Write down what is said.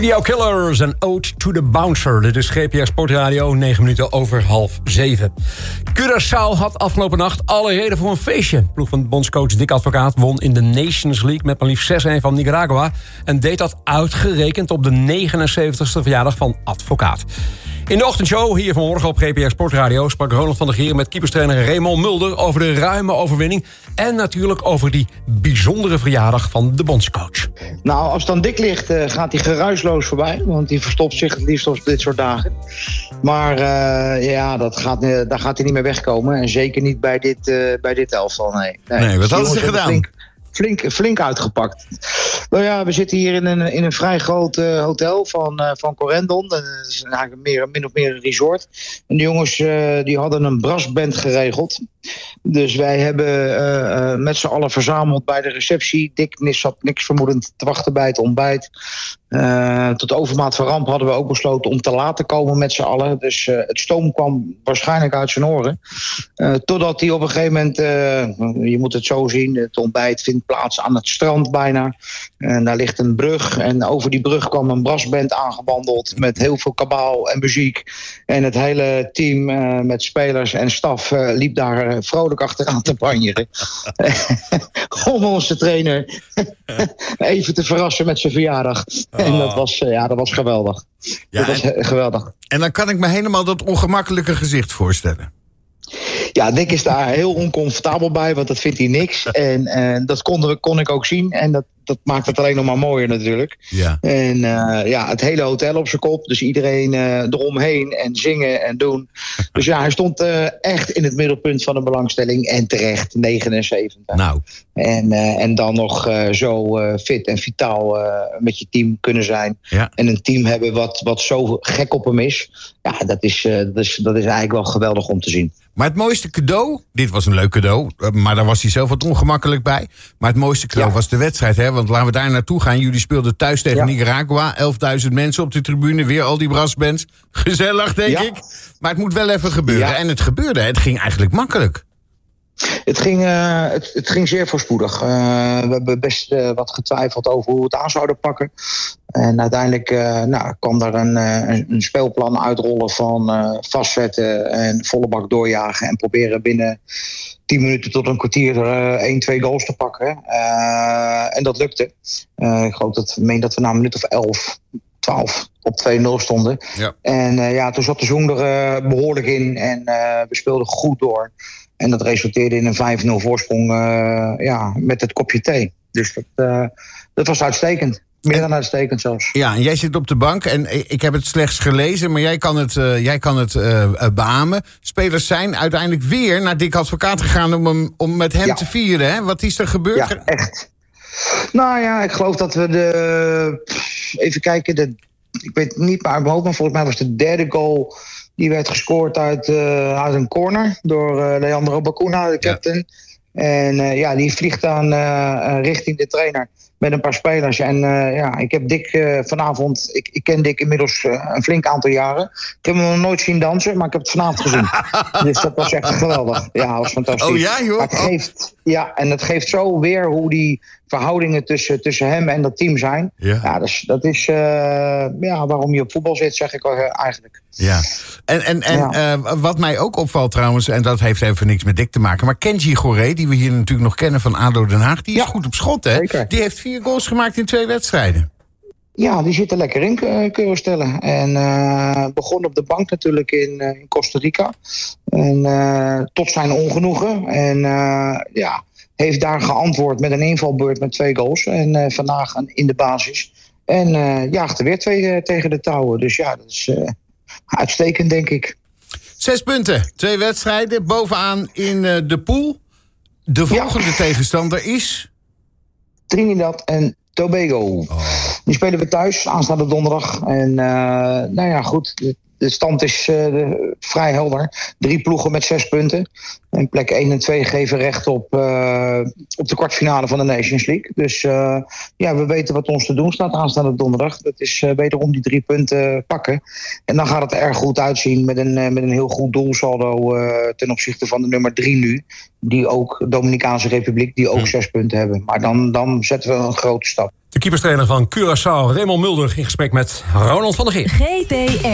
Radio Killers en Ode to the Bouncer. Dit is GPR Sportradio, 9 minuten over 6:30. Curaçao had afgelopen nacht alle reden voor een feestje. Ploeg van bondscoach Dick Advocaat won in de Nations League met maar liefst 6-1 van Nicaragua. En deed dat uitgerekend op de 79ste verjaardag van Advocaat. In de ochtendshow hier vanmorgen op GPR Sportradio sprak Ronald van der Geer met keeperstrainer Raymond Mulder over de ruime overwinning en natuurlijk over die bijzondere verjaardag van de bondscoach. Nou, als het dan dik ligt, gaat hij geruisloos voorbij, want hij verstopt zich het liefst op dit soort dagen. Maar daar gaat hij niet meer wegkomen en zeker niet bij dit elftal. Nee, wat hadden ze gedaan? Flink uitgepakt. Nou ja, we zitten hier in een vrij groot hotel van Corendon. Dat is eigenlijk min of meer een resort. En de jongens die hadden een brassband geregeld. Dus wij hebben met z'n allen verzameld bij de receptie. Dick zat niks vermoedend te wachten bij het ontbijt. Tot overmaat van ramp hadden we ook besloten om te laten komen met z'n allen. Dus het stoom kwam waarschijnlijk uit zijn oren. Totdat hij op een gegeven moment, je moet het zo zien, het ontbijt vindt plaats aan het strand bijna. En daar ligt een brug en over die brug kwam een brassband aangewandeld met heel veel kabaal en muziek. En het hele team met spelers en staf liep daar vrolijk achteraan te banjeren. Om onze trainer even te verrassen met zijn verjaardag. En dat was geweldig. Ja, dat was geweldig. En dan kan ik me helemaal dat ongemakkelijke gezicht voorstellen. Ja, Dick is daar heel oncomfortabel bij, want dat vindt hij niks. En dat kon ik ook zien. En dat maakt het alleen nog maar mooier natuurlijk. Ja. En het hele hotel op zijn kop. Dus iedereen eromheen en zingen en doen. Dus ja, hij stond echt in het middelpunt van de belangstelling. En terecht, 79. Nou. En dan nog zo fit en vitaal met je team kunnen zijn. Ja. En een team hebben wat zo gek op hem is. Ja, dat is eigenlijk wel geweldig om te zien. Maar het mooiste cadeau, dit was een leuk cadeau, maar daar was hij zelf wat ongemakkelijk bij. Maar het mooiste cadeau was de wedstrijd, hè? Want laten we daar naartoe gaan. Jullie speelden thuis tegen Nicaragua, 11.000 mensen op de tribune, weer al die brassbands. Gezellig, denk ik. Maar het moet wel even gebeuren. Ja. En het gebeurde, het ging eigenlijk makkelijk. Het ging zeer voorspoedig. We hebben best wat getwijfeld over hoe we het aan zouden pakken. En uiteindelijk kwam daar een speelplan uitrollen van vastzetten en volle bak doorjagen. En proberen binnen 10 minuten tot een kwartier 1-2 goals te pakken. En dat lukte. Ik geloof dat we na een minuut of 12 op 2-0 stonden. Ja. En toen zat de zoen er behoorlijk in. En we speelden goed door. En dat resulteerde in een 5-0 voorsprong met het kopje thee. Dus dat was uitstekend. Meer dan uitstekend zelfs. Ja, en jij zit op de bank en ik heb het slechts gelezen, maar jij kan het beamen. Spelers zijn uiteindelijk weer naar Dick Advocaat gegaan om met hem te vieren. Hè? Wat is er gebeurd? Ja, echt. Nou ja, ik geloof dat we even kijken, ik weet niet maar volgens mij was de derde goal. Die werd gescoord uit een corner door Leandro Bacuna, de captain. Ja. En die vliegt dan richting de trainer met een paar spelers. En ik heb Dick vanavond... Ik ken Dick inmiddels een flink aantal jaren. Ik heb hem nog nooit zien dansen, maar ik heb het vanavond gezien. Dus dat was echt geweldig. Ja, dat was fantastisch. Oh ja, joh? En het geeft zo weer hoe die verhoudingen tussen hem en dat team zijn. Ja, dat is waarom je op voetbal zit, zeg ik eigenlijk. Ja. En wat mij ook opvalt trouwens, en dat heeft even niks met Dick te maken, maar Kenji Goré, die we hier natuurlijk nog kennen van ADO Den Haag, die is goed op schot, hè? Zeker. Die heeft 4 goals gemaakt in 2 wedstrijden. Ja, die zit er lekker in, kun je stellen. En begon op de bank natuurlijk in Costa Rica. En tot zijn ongenoegen. En heeft daar geantwoord met een invalbeurt met 2 goals. En vandaag in de basis. En jaagde weer 2 tegen de touwen. Dus ja, dat is uitstekend, denk ik. 6 punten, 2 wedstrijden. Bovenaan in de pool. De volgende tegenstander is Trinidad en Tobago. Oh. Die spelen we thuis aanstaande donderdag. En goed, de stand is vrij helder. 3 ploegen met 6 punten. En plek 1 en 2 geven recht op de kwartfinale van de Nations League. Dus we weten wat ons te doen staat aanstaande donderdag. Dat is wederom die 3 punten pakken. En dan gaat het er erg goed uitzien met een heel goed doelsaldo ten opzichte van de nummer 3 nu. Die ook, Dominicaanse Republiek, die ook 6 punten hebben. Maar dan zetten we een grote stap. De keeperstrainer van Curaçao, Raymond Mulder, in gesprek met Ronald van der Geer. GTR.